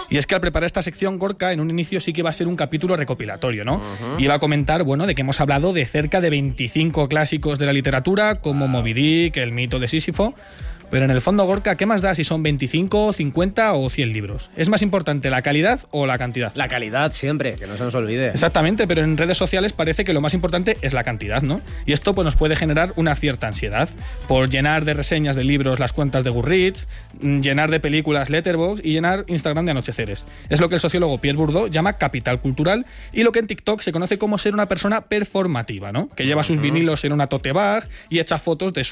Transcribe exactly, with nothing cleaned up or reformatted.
Y es que al preparar esta sección, Gorka, en un inicio sí que va a ser un capítulo recopilatorio, ¿no? Uh-huh. Y va a comentar, bueno, de que hemos hablado de cerca de veinticinco clásicos de la literatura, como wow. Moby Dick, El mito de Sísifo. Pero en el fondo, Gorka, ¿qué más da si son veinticinco, cincuenta o cien libros? ¿Es más importante la calidad o la cantidad? La calidad siempre, que no se nos olvide. Exactamente, pero en redes sociales parece que lo más importante es la cantidad, ¿no? Y esto pues nos puede generar una cierta ansiedad por llenar de reseñas de libros las cuentas de Goodreads, llenar de películas Letterboxd y llenar Instagram de anocheceres. Es lo que el sociólogo Pierre Bourdieu llama capital cultural y lo que en TikTok se conoce como ser una persona performativa, ¿no? Que lleva sus vinilos en una tote bag y echa fotos de su